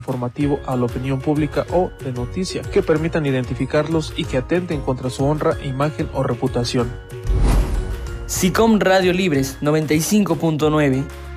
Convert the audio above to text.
informativo a la opinión pública o de noticia que permitan identificarlos y que atenten contra su honra, imagen o reputación. SICOM Radio Libres 95.9